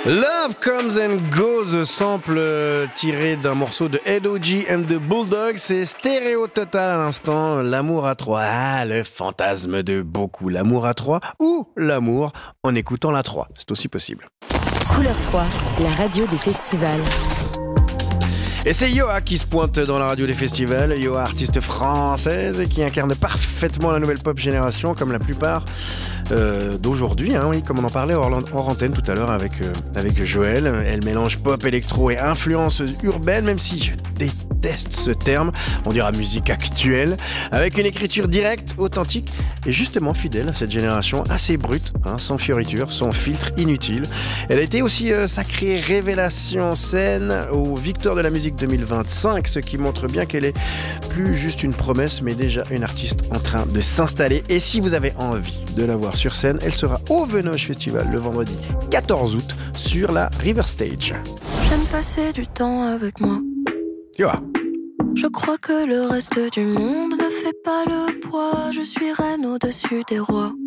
Love Comes and Goes, sample tiré d'un morceau de Ed O.G. and the Bulldogs. C'est stéréo total à l'instant. L'amour à trois. Ah, le fantasme de beaucoup. L'amour à trois ou l'amour en écoutant la 3. C'est aussi possible. Couleur 3, la radio des festivals. Et c'est Yoa qui se pointe dans la radio des festivals. Yoa, artiste française qui incarne parfaitement la nouvelle pop génération, comme la plupart d'aujourd'hui, oui, comme on en parlait hors antenne tout à l'heure avec Joël. Elle mélange pop, électro et influences urbaines, même si je déteste ce terme, on dira musique actuelle, avec une écriture directe, authentique et justement fidèle à cette génération assez brute, sans fioritures, sans filtre inutile. Elle a été aussi sacrée révélation en scène aux Victoires de la musique 2025, ce qui montre bien qu'elle est plus juste une promesse, mais déjà une artiste en train de s'installer. Et si vous avez envie de la voir sur scène, elle sera au Venoge Festival le vendredi 14 août sur la River Stage. J'aime passer du temps avec moi. Yoa. Je crois que le reste du monde ne fait pas le poids. Je suis reine au-dessus des rois.